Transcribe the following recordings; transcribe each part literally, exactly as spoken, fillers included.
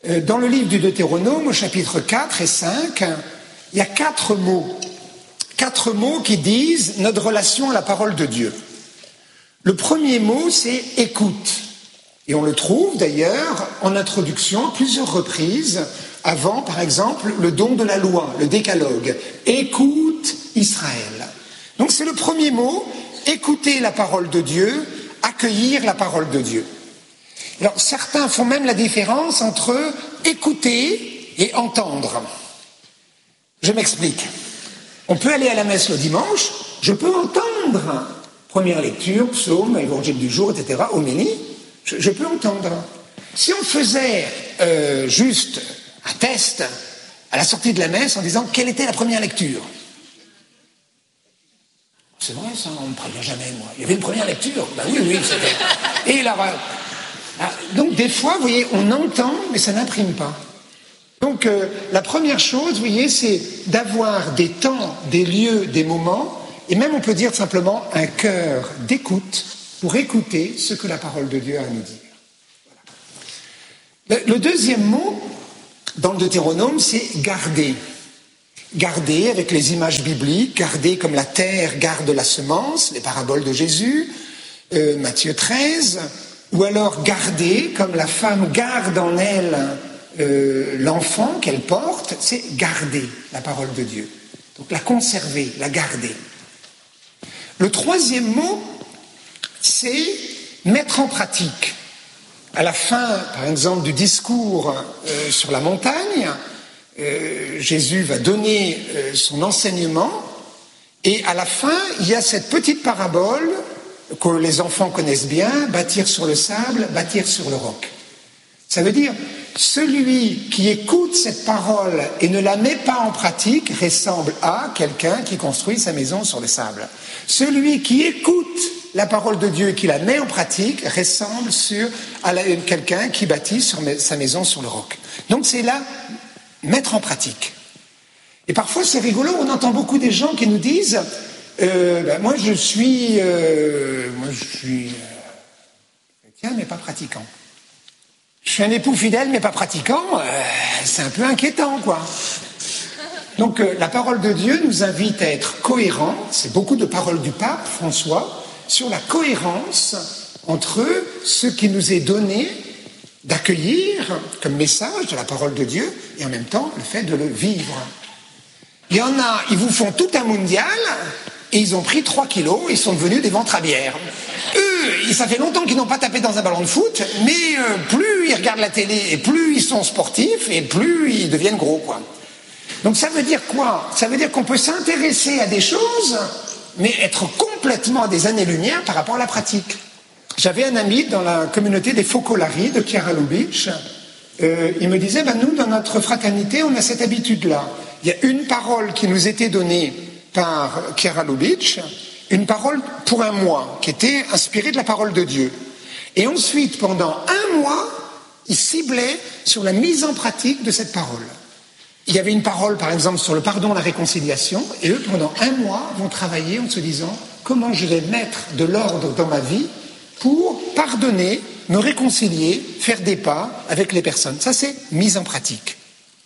Dans le livre du Deutéronome, au chapitre quatre et cinq, il y a quatre mots. Quatre mots qui disent notre relation à la parole de Dieu. Le premier mot, c'est « écoute ». Et on le trouve d'ailleurs en introduction à plusieurs reprises, avant par exemple le don de la loi, le décalogue. « Écoute Israël ». Donc c'est le premier mot, écouter la parole de Dieu, accueillir la parole de Dieu. Alors certains font même la différence entre écouter et entendre. Je m'explique. On peut aller à la messe le dimanche, je peux entendre. Première lecture, psaume, évangile du jour, et cetera, homélie, je, je peux entendre. Si on faisait euh, juste un test à la sortie de la messe en disant quelle était la première lecture. C'est vrai ça, on ne me prévient jamais moi. Il y avait une première lecture. Ben oui, oui, c'était. Et là, ah, donc des fois, vous voyez, on entend, mais ça n'imprime pas. Donc euh, la première chose, vous voyez, c'est d'avoir des temps, des lieux, des moments, et même on peut dire simplement un cœur d'écoute pour écouter ce que la parole de Dieu a à nous dire. Voilà. Le, le deuxième mot dans le Deutéronome, c'est garder. Garder avec les images bibliques, garder comme la terre garde la semence, les paraboles de Jésus, euh, Matthieu treize, ou alors garder comme la femme garde en elle Euh, l'enfant qu'elle porte, c'est garder la parole de Dieu. Donc la conserver, la garder. Le troisième mot, c'est mettre en pratique. À la fin, par exemple, du discours euh, sur la montagne, euh, Jésus va donner euh, son enseignement et à la fin, il y a cette petite parabole que les enfants connaissent bien, bâtir sur le sable, bâtir sur le roc. Ça veut dire, celui qui écoute cette parole et ne la met pas en pratique ressemble à quelqu'un qui construit sa maison sur le sable. Celui qui écoute la parole de Dieu et qui la met en pratique ressemble sur, à la, quelqu'un qui bâtit sur sa maison sur le roc. Donc c'est là, mettre en pratique. Et parfois c'est rigolo, on entend beaucoup des gens qui nous disent euh, ben, moi je suis, euh, moi je suis euh, chrétien mais pas pratiquant. Je suis un époux fidèle mais pas pratiquant, euh, c'est un peu inquiétant, quoi. Donc euh, la parole de Dieu nous invite à être cohérents, c'est beaucoup de paroles du pape François, sur la cohérence entre ce qui nous est donné d'accueillir comme message de la parole de Dieu et en même temps le fait de le vivre. Il y en a, ils vous font tout un mondial et ils ont pris trois kilos, ils sont devenus des ventres à bière. Eux, ça fait longtemps qu'ils n'ont pas tapé dans un ballon de foot, mais euh, plus ils regardent la télé et plus ils sont sportifs et plus ils deviennent gros, quoi. Donc ça veut dire quoi? Ça veut dire qu'on peut s'intéresser à des choses, mais être complètement à des années-lumière par rapport à la pratique. J'avais un ami dans la communauté des Focolari de Chiara Lubich. Euh, il me disait, ben nous, dans notre fraternité, on a cette habitude-là. Il y a une parole qui nous était donnée par Chiara Lubich, une parole pour un mois, qui était inspirée de la parole de Dieu. Et ensuite, pendant un mois, il ciblait sur la mise en pratique de cette parole. Il y avait une parole, par exemple, sur le pardon, la réconciliation, et eux, pendant un mois, vont travailler en se disant comment je vais mettre de l'ordre dans ma vie pour pardonner, me réconcilier, faire des pas avec les personnes. Ça, c'est mise en pratique.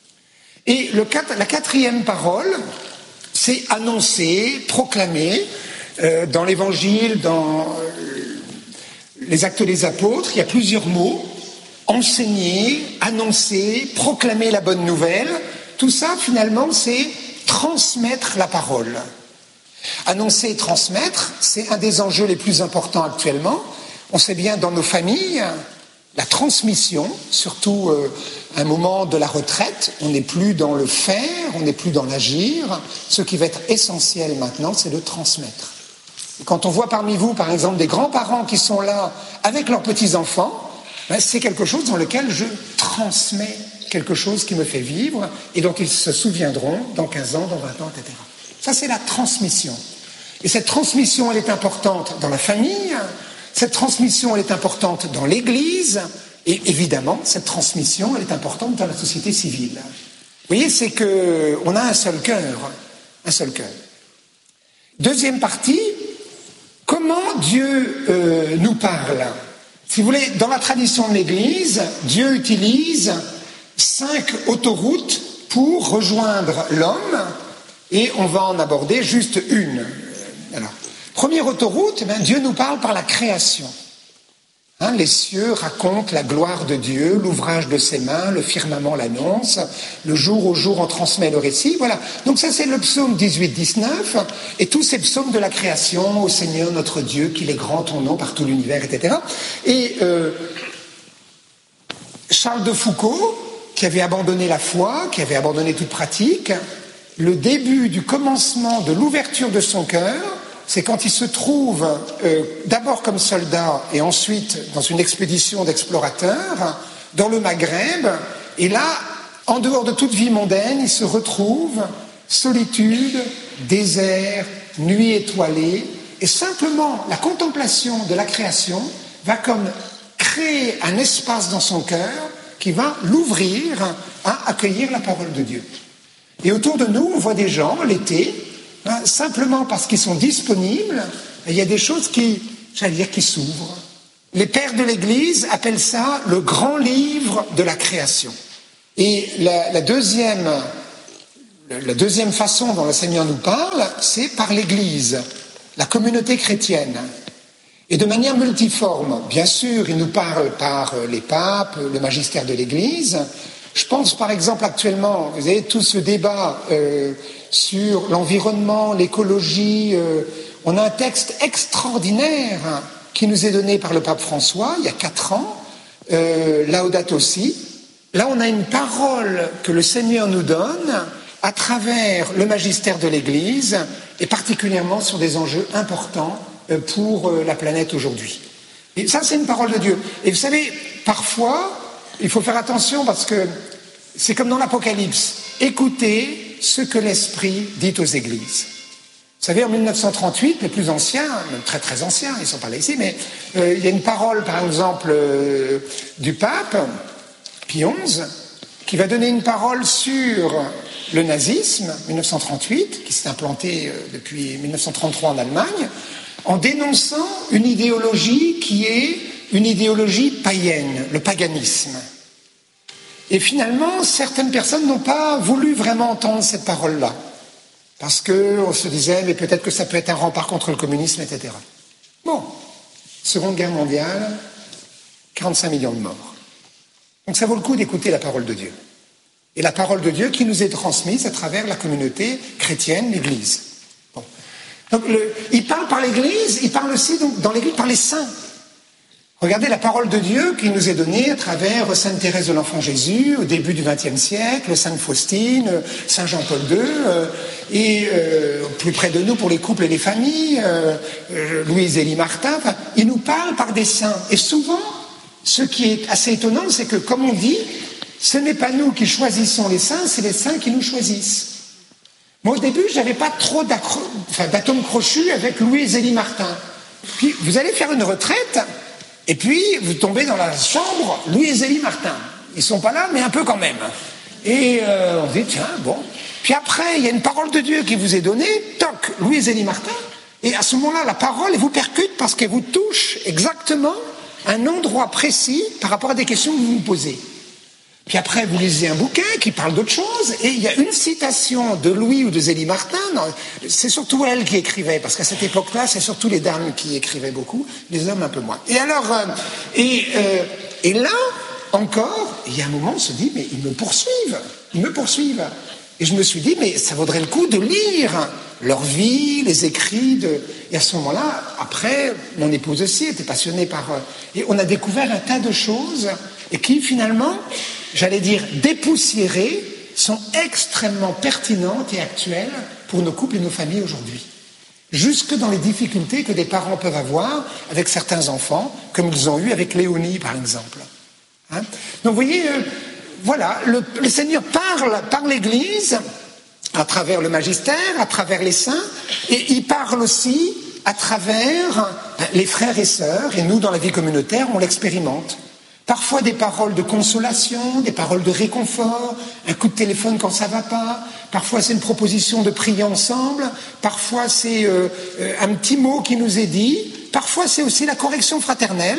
Et le, la quatrième parole, c'est annoncer, proclamer. Euh, dans l'Évangile, dans euh, les Actes des Apôtres, il y a plusieurs mots. Enseigner, annoncer, proclamer la bonne nouvelle. Tout ça, finalement, c'est transmettre la parole. Annoncer et transmettre, c'est un des enjeux les plus importants actuellement. On sait bien dans nos familles, la transmission, surtout euh, un moment de la retraite, on n'est plus dans le faire, on n'est plus dans l'agir. Ce qui va être essentiel maintenant, c'est de transmettre. Et quand on voit parmi vous, par exemple, des grands-parents qui sont là avec leurs petits-enfants, ben, c'est quelque chose dans lequel je transmets quelque chose qui me fait vivre et dont ils se souviendront dans quinze ans, dans vingt ans, et cetera. Ça, c'est la transmission. Et cette transmission, elle est importante dans la famille, cette transmission, elle est importante dans l'Église, et évidemment, cette transmission, elle est importante dans la société civile. Vous voyez, c'est qu'on a un seul cœur, un seul cœur. Deuxième partie, comment Dieu euh, nous parle? Si vous voulez, dans la tradition de l'Église, Dieu utilise cinq autoroutes pour rejoindre l'homme, et on va en aborder juste une. Alors, première autoroute, eh bien, Dieu nous parle par la création. Hein, les cieux racontent la gloire de Dieu, l'ouvrage de ses mains, le firmament l'annonce, le jour au jour on transmet le récit, voilà. Donc ça c'est le psaume dix-huit dix-neuf, et tous ces psaumes de la création, ô Seigneur notre Dieu, qu'il est grand ton nom par tout l'univers, et cetera. Et euh, Charles de Foucault, qui avait abandonné la foi, qui avait abandonné toute pratique, le début du commencement de l'ouverture de son cœur, c'est quand il se trouve euh, d'abord comme soldat et ensuite dans une expédition d'explorateurs dans le Maghreb, et là, en dehors de toute vie mondaine, il se retrouve solitude, désert, nuit étoilée, et simplement la contemplation de la création va comme créer un espace dans son cœur qui va l'ouvrir à accueillir la parole de Dieu. Et autour de nous, on voit des gens, l'été, hein, simplement parce qu'ils sont disponibles, il y a des choses qui, j'allais dire, qui s'ouvrent. Les pères de l'Église appellent ça le grand livre de la création. Et la, la, deuxième, la deuxième façon dont le Seigneur nous parle, c'est par l'Église, la communauté chrétienne. Et de manière multiforme. Bien sûr, il nous parle par les papes, le magistère de l'Église. Je pense par exemple actuellement, vous avez tout ce débat euh, sur l'environnement, l'écologie. Euh, on a un texte extraordinaire hein, qui nous est donné par le pape François il y a quatre ans, euh, Laudato Si. Là, on a une parole que le Seigneur nous donne à travers le magistère de l'Église et particulièrement sur des enjeux importants euh, pour euh, la planète aujourd'hui. Et ça, c'est une parole de Dieu. Et vous savez, parfois, il faut faire attention parce que c'est comme dans l'Apocalypse. Écoutez ce que l'Esprit dit aux églises. Vous savez, en mille neuf cent trente-huit, les plus anciens, même très très anciens, ils ne sont pas là ici, mais euh, il y a une parole, par exemple, euh, du pape, Pie onze, qui va donner une parole sur le nazisme, mille neuf cent trente-huit, qui s'est implanté euh, depuis mille neuf cent trente-trois en Allemagne, en dénonçant une idéologie qui est une idéologie païenne, le paganisme. Et finalement, certaines personnes n'ont pas voulu vraiment entendre cette parole-là, parce qu'on se disait, mais peut-être que ça peut être un rempart contre le communisme, et cetera. Bon, Seconde Guerre mondiale, quarante-cinq millions de morts. Donc ça vaut le coup d'écouter la parole de Dieu. Et la parole de Dieu qui nous est transmise à travers la communauté chrétienne, l'Église. Bon. Donc le, il parle par l'Église, il parle aussi donc, dans l'Église par les saints. Regardez la parole de Dieu qui nous est donnée à travers Sainte Thérèse de l'Enfant Jésus au début du vingtième siècle, Sainte Faustine, Saint Jean-Paul deux, euh, et euh, plus près de nous pour les couples et les familles, euh, euh, Louise-Élie Martin. Enfin, il nous parle par des saints. Et souvent, ce qui est assez étonnant, c'est que, comme on dit, ce n'est pas nous qui choisissons les saints, c'est les saints qui nous choisissent. Moi, au début, je n'avais pas trop enfin, d'atomes crochus avec Louise-Élie Martin. Puis, vous allez faire une retraite. Et puis, vous tombez dans la chambre, Louise-Élie Martin. Ils sont pas là, mais un peu quand même. Et euh, on dit, tiens, bon. Puis après, il y a une parole de Dieu qui vous est donnée, toc, Louise-Élie Martin. Et à ce moment-là, la parole, elle vous percute parce qu'elle vous touche exactement à un endroit précis par rapport à des questions que vous vous posez. Puis après, vous lisez un bouquin qui parle d'autre chose, et il y a une citation de Louis ou de Zélie Martin, non, c'est surtout elle qui écrivait, parce qu'à cette époque-là, c'est surtout les dames qui écrivaient beaucoup, les hommes un peu moins. Et alors, euh, et, euh, et là, encore, il y a un moment, on se dit, mais ils me poursuivent, ils me poursuivent. Et je me suis dit, mais ça vaudrait le coup de lire leur vie, les écrits de... Et à ce moment-là, après, mon épouse aussi était passionnée par... Et on a découvert un tas de choses, et qui, finalement, j'allais dire dépoussiérées, sont extrêmement pertinentes et actuelles pour nos couples et nos familles aujourd'hui. Jusque dans les difficultés que des parents peuvent avoir avec certains enfants, comme ils ont eu avec Léonie, par exemple. Hein? Donc, vous voyez, euh, voilà, le, le Seigneur parle par l'Église, à travers le magistère, à travers les saints, et il parle aussi à travers les frères et sœurs, et nous, dans la vie communautaire, on l'expérimente. Parfois des paroles de consolation, des paroles de réconfort, un coup de téléphone quand ça va pas, parfois c'est une proposition de prier ensemble, parfois c'est euh, un petit mot qui nous est dit, parfois c'est aussi la correction fraternelle,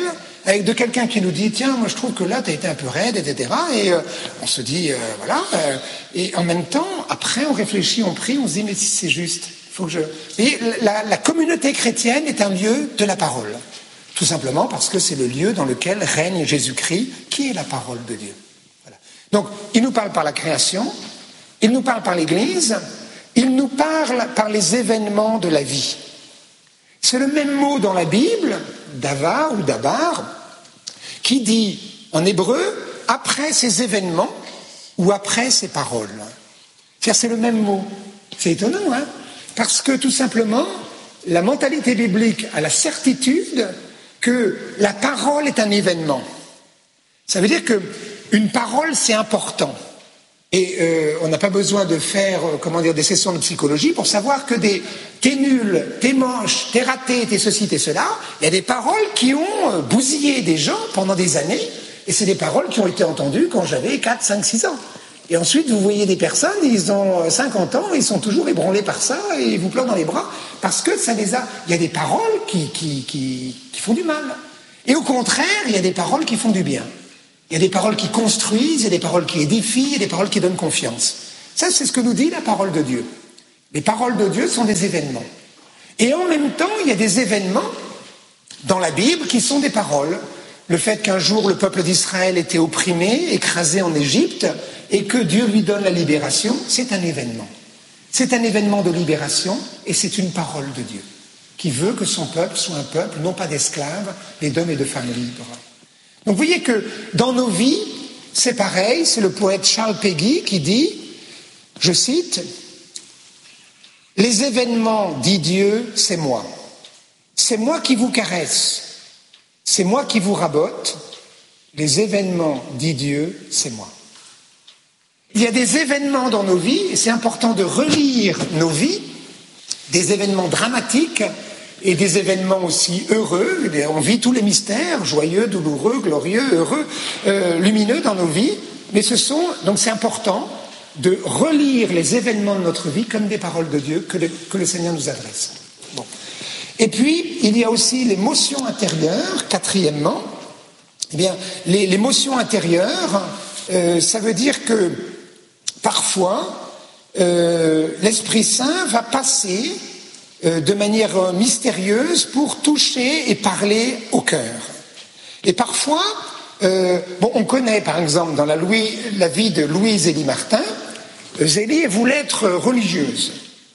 avec de quelqu'un qui nous dit, tiens, moi je trouve que là, tu as été un peu raide, et cetera. Et euh, on se dit, euh, voilà. Euh, et en même temps, après, on réfléchit, on prie, on se dit, mais si c'est juste, il faut que je... Et la, la communauté chrétienne est un lieu de la parole. Tout simplement parce que c'est le lieu dans lequel règne Jésus-Christ, qui est la parole de Dieu. Voilà. Donc, il nous parle par la création, il nous parle par l'Église, il nous parle par les événements de la vie. C'est le même mot dans la Bible, Dava ou Dabar, qui dit en hébreu « après ces événements » ou « après ces paroles ». C'est-à-dire c'est le même mot. C'est étonnant, hein? Parce que tout simplement, la mentalité biblique a la certitude que la parole est un événement. Ça veut dire qu'une parole, c'est important. Et euh, on n'a pas besoin de faire, euh, comment dire, des sessions de psychologie pour savoir que des t'es nul, t'es moche, t'es raté, t'es ceci, t'es cela, il y a des paroles qui ont euh, bousillé des gens pendant des années, et c'est des paroles qui ont été entendues quand j'avais quatre, cinq, six ans. Et ensuite, vous voyez des personnes, ils ont cinquante ans, ils sont toujours ébranlés par ça, et ils vous pleurent dans les bras, parce que ça les a... Il y a des paroles qui, qui, qui, qui font du mal. Et au contraire, il y a des paroles qui font du bien. Il y a des paroles qui construisent, il y a des paroles qui édifient, il y a des paroles qui donnent confiance. Ça, c'est ce que nous dit la parole de Dieu. Les paroles de Dieu sont des événements. Et en même temps, il y a des événements dans la Bible qui sont des paroles. Le fait qu'un jour le peuple d'Israël était opprimé, écrasé en Égypte, et que Dieu lui donne la libération, c'est un événement. C'est un événement de libération, et c'est une parole de Dieu, qui veut que son peuple soit un peuple, non pas d'esclaves, mais d'hommes et de femmes libres. Donc vous voyez que dans nos vies, c'est pareil, c'est le poète Charles Péguy qui dit, je cite, « Les événements, dit Dieu, c'est moi. C'est moi qui vous caresse. C'est moi qui vous rabote. Les événements, dit Dieu, c'est moi. » Il y a des événements dans nos vies, et c'est important de relire nos vies, des événements dramatiques, et des événements aussi heureux. On vit tous les mystères, joyeux, douloureux, glorieux, heureux, euh, lumineux dans nos vies, mais ce sont, donc c'est important de relire les événements de notre vie comme des paroles de Dieu que le, que le Seigneur nous adresse. Bon. Et puis, il y a aussi l'émotion intérieure, quatrièmement. Eh bien, les, l'émotion intérieure, euh, ça veut dire que parfois, euh, l'Esprit Saint va passer de manière mystérieuse pour toucher et parler au cœur. Et parfois, euh, bon, on connaît par exemple dans la, Louis, la vie de Louise Zélie Martin, Zélie voulait être religieuse.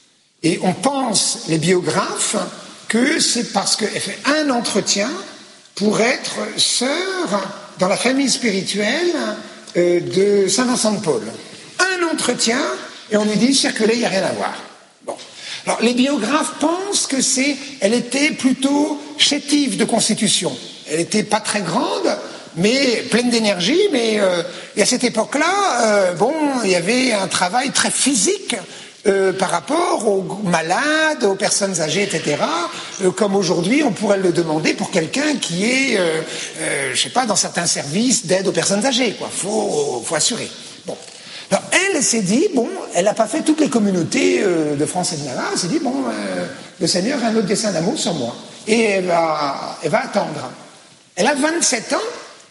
Et on pense, les biographes, que c'est parce qu'elle fait un entretien pour être sœur dans la famille spirituelle euh, de Saint-Vincent de Paul. Un entretien, et on lui dit, circulez, il n'y a rien à voir. Bon. Alors, les biographes pensent que c'est, elle était plutôt chétive de constitution. Elle n'était pas très grande, mais pleine d'énergie, mais euh, et à cette époque-là, euh, bon, il y avait un travail très physique euh, par rapport aux malades, aux personnes âgées, et cetera. Euh, comme aujourd'hui, on pourrait le demander pour quelqu'un qui est, euh, euh, je sais pas, dans certains services d'aide aux personnes âgées, quoi. Faut, faut assurer. Bon. Alors, elle, elle s'est dit, bon, elle n'a pas fait toutes les communautés euh, de France et de Navarre, elle s'est dit, bon, euh, le Seigneur a un autre dessein d'amour sur moi. Et elle va, elle va attendre. Elle a vingt-sept ans,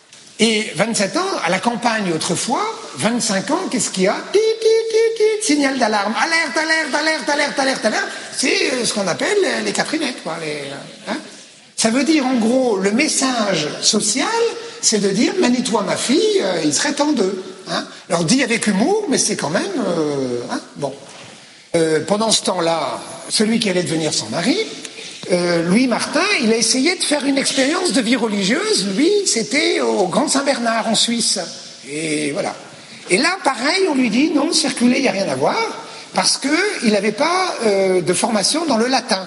et vingt-sept ans, à la campagne autrefois, vingt-cinq ans, qu'est-ce qu'il y a? Tit, tit, tit, tit, signal d'alarme, alerte, alerte, alerte, alerte, alerte, alerte. C'est ce qu'on appelle les caprinettes, quoi. Les, hein. Ça veut dire, en gros, le message social, c'est de dire, manie-toi ma fille, euh, il serait temps d'eux. Hein. Alors dit avec humour, mais c'est quand même euh, hein, bon. Euh, pendant ce temps-là, celui qui allait devenir son mari, euh, Louis Martin, il a essayé de faire une expérience de vie religieuse. Lui, c'était au Grand Saint-Bernard en Suisse. Et voilà. Et là, pareil, on lui dit non, circuler, il n'y a rien à voir, parce qu'il n'avait pas euh, de formation dans le latin.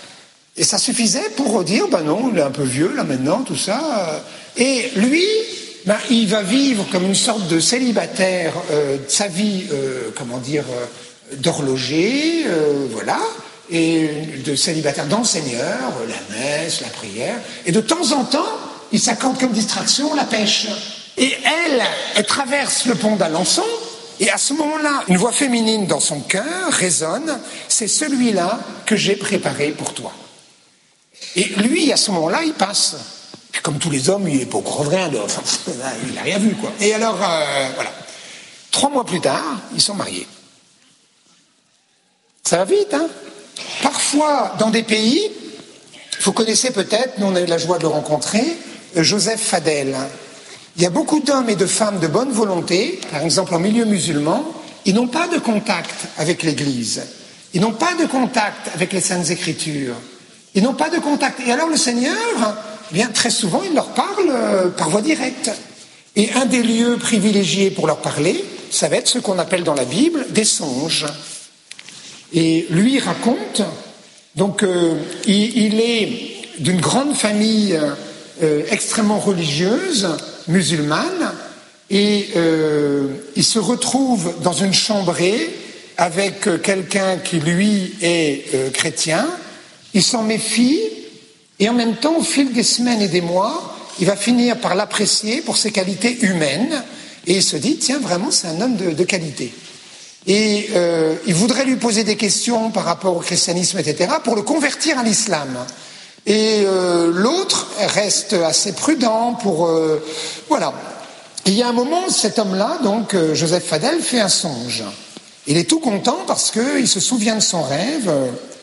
Et ça suffisait pour dire, ben non, il est un peu vieux là maintenant, tout ça. Et lui, ben, il va vivre comme une sorte de célibataire euh, sa vie, euh, comment dire, euh, d'horloger, euh, voilà, et de célibataire dans le Seigneur, euh, la messe, la prière. Et de temps en temps, il s'accorde comme distraction la pêche. Et elle, elle traverse le pont d'Alençon, et à ce moment-là, une voix féminine dans son cœur résonne, c'est celui-là que j'ai préparé pour toi. Et lui, à ce moment-là, il passe. comme tous les hommes, il n'est pas au courant de rien, de, enfin, il n'a rien vu, quoi. Et alors, euh, voilà. Trois mois plus tard, ils sont mariés. Ça va vite, hein? Parfois, dans des pays, vous connaissez peut-être, nous on a eu la joie de le rencontrer, Joseph Fadel. Il y a beaucoup d'hommes et de femmes de bonne volonté, par exemple en milieu musulman, ils n'ont pas de contact avec l'Église. Ils n'ont pas de contact avec les Saintes Écritures. Ils n'ont pas de contact. Et alors le Seigneur, eh bien, très souvent, il leur parle euh, par voie directe. Et un des lieux privilégiés pour leur parler, ça va être ce qu'on appelle dans la Bible des songes. Et lui raconte, donc euh, il, il est d'une grande famille euh, extrêmement religieuse, musulmane, et euh, il se retrouve dans une chambrée avec euh, quelqu'un qui lui est euh, chrétien, il s'en méfie, et en même temps, au fil des semaines et des mois, il va finir par l'apprécier pour ses qualités humaines, et il se dit, tiens, vraiment, c'est un homme de, de qualité. Et euh, il voudrait lui poser des questions par rapport au christianisme, et cetera, pour le convertir à l'islam. Et euh, l'autre reste assez prudent pour... Euh, voilà. Et il y a un moment, cet homme-là, donc euh, Joseph Fadel, fait un songe. Il est tout content parce qu'il se souvient de son rêve.